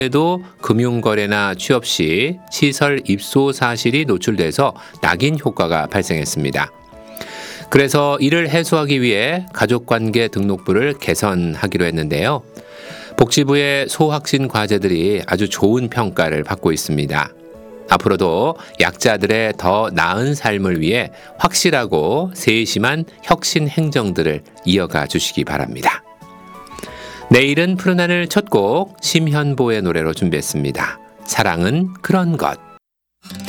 에도 금융거래나 취업 시 시설 입소 사실이 노출돼서 낙인 효과가 발생했습니다. 그래서 이를 해소하기 위해 가족관계 등록부를 개선하기로 했는데요. 복지부의 소확신 과제들이 아주 좋은 평가를 받고 있습니다. 앞으로도 약자들의 더 나은 삶을 위해 확실하고 세심한 혁신 행정들을 이어가 주시기 바랍니다. 내일은 푸른 하늘 첫 곡 심현보의 노래로 준비했습니다. 사랑은 그런 것.